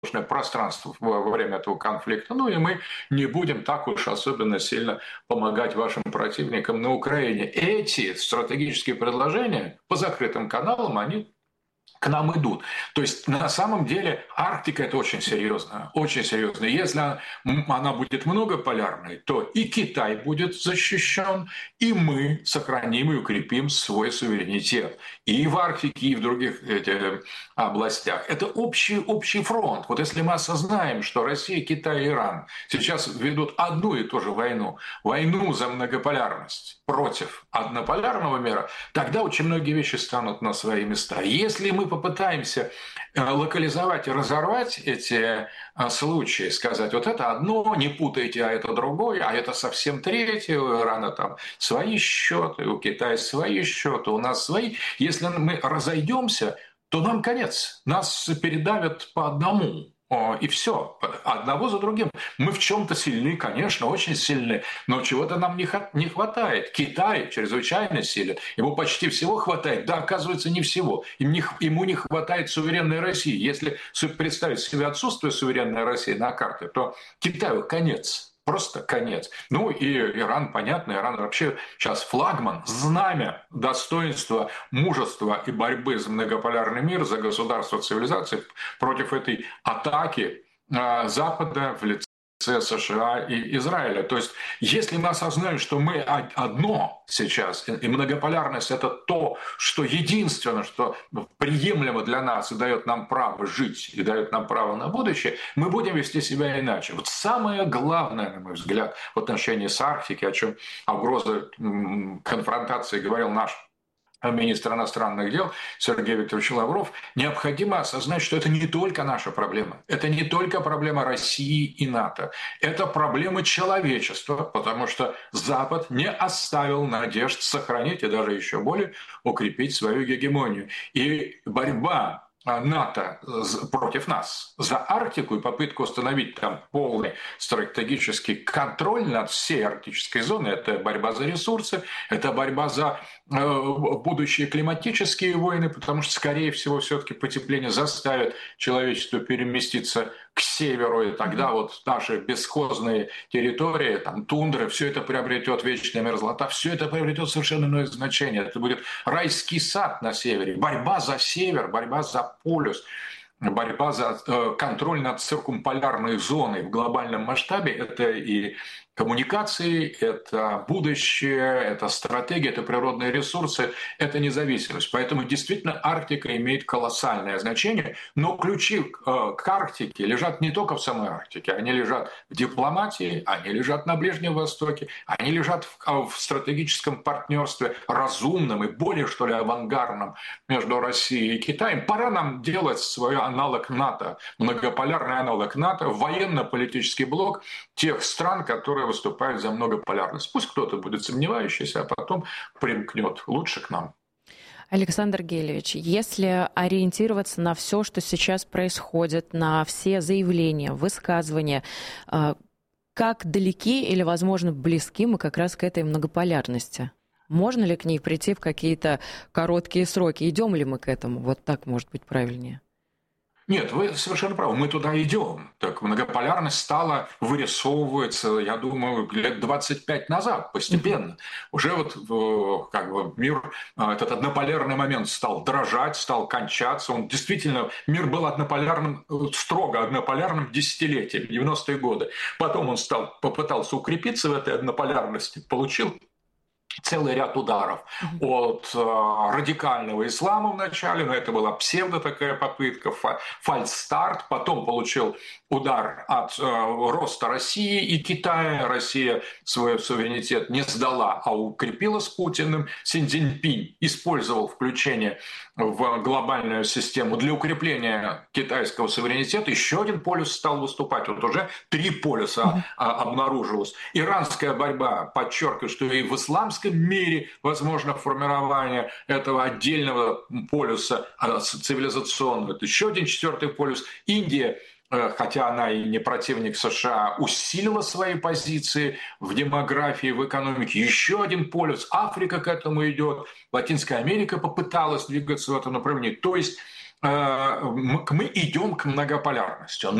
пространство во время этого конфликта. Ну и мы не будем так уж особенно сильно помогать вашим противникам на Украине. Эти стратегические предложения по закрытым каналам, они к нам идут. То есть на самом деле Арктика это очень серьезно, очень серьезно. Если она будет многополярной, то и Китай будет защищен, и мы сохраним и укрепим свой суверенитет. И в Арктике, и в других областях. Это общий фронт. Вот если мы осознаем, что Россия, Китай и Иран сейчас ведут одну и ту же войну, войну за многополярность против однополярного мира, тогда очень многие вещи станут на свои места. Если мы попытаемся локализовать и разорвать эти случаи, сказать, вот это одно, не путайте, а это другое, а это совсем третье, у Ирана там свои счеты, у Китая свои счеты, у нас свои. Если мы разойдемся, то нам конец. Нас передавят по одному. И все, одного за другим. Мы в чем-то сильны, конечно, очень сильны, но чего-то нам не хватает. Китай чрезвычайно силен, ему почти всего хватает, да, оказывается, не всего. Ему не хватает суверенной России. Если представить себе отсутствие суверенной России на карте, то Китаю конец. Просто конец. Ну и Иран, понятно, Иран вообще сейчас флагман, знамя достоинства, мужества и борьбы за многополярный мир, за государство цивилизации против этой атаки Запада в лице США и Израиля. То есть, если мы осознаем, что мы одно сейчас, и многополярность – это то, что единственное, что приемлемо для нас и дает нам право жить, и дает нам право на будущее, мы будем вести себя иначе. Вот самое главное, на мой взгляд, в отношении с Арктикой, о угрозе конфронтации говорил наш министр иностранных дел Сергей Викторович Лавров, необходимо осознать, что это не только наша проблема, это не только проблема России и НАТО, это проблема человечества, потому что Запад не оставил надежд сохранить и даже еще более укрепить свою гегемонию. И борьба НАТО против нас за Арктику и попытку установить там полный стратегический контроль над всей арктической зоной, это борьба за ресурсы, это борьба за будущие климатические войны, потому что, скорее всего, все-таки потепление заставит человечество переместиться к северу, и тогда вот наши бесхозные территории, там тундры, все это приобретет вечная мерзлота, все это приобретет совершенно иное значение. Это будет райский сад на севере, борьба за север, борьба за полюс, борьба за контроль над циркумполярной зоной в глобальном масштабе. Это и коммуникации, это будущее, это стратегия, это природные ресурсы, это независимость. Поэтому действительно Арктика имеет колоссальное значение, но ключи к Арктике лежат не только в самой Арктике, они лежат в дипломатии, они лежат на Ближнем Востоке, они лежат в стратегическом партнерстве разумном и более, что ли, авангардном между Россией и Китаем. Пора нам делать свой аналог НАТО, многополярный аналог НАТО, военно-политический блок тех стран, которые выступают за многополярность. Пусть кто-то будет сомневающийся, а потом примкнет лучше к нам. Александр Гелевич, если ориентироваться на все, что сейчас происходит, на все заявления, высказывания, как далеки или, возможно, близки мы как раз к этой многополярности? Можно ли к ней прийти в какие-то короткие сроки? Идем ли мы к этому? Вот так, может быть, правильнее. Нет, вы совершенно правы, мы туда идем. Так многополярность стала вырисовываться, я думаю, лет 25 назад постепенно. Уже вот как бы мир, этот однополярный момент стал дрожать, стал кончаться. Он действительно, мир был однополярным, строго однополярным десятилетием, 90-е годы. Потом он попытался укрепиться в этой однополярности, получил целый ряд ударов от радикального ислама вначале, но это была псевдо такая попытка, фальстарт, потом получил удар от роста России и Китая. Россия свой суверенитет не сдала, а укрепила с Путиным. Си Цзиньпинь использовал включение в глобальную систему для укрепления китайского суверенитета. Еще один полюс стал выступать. Вот уже 3 полюса обнаружилось. Иранская борьба, подчеркиваю, что и в исламском мире возможно формирование этого отдельного полюса цивилизационного. Это еще один 4-й полюс. Индия, хотя она и не противник США, усилила свои позиции в демографии, в экономике. Еще один полюс. Африка к этому идет. Латинская Америка попыталась двигаться в этом направлении. То есть мы идем к многополярности.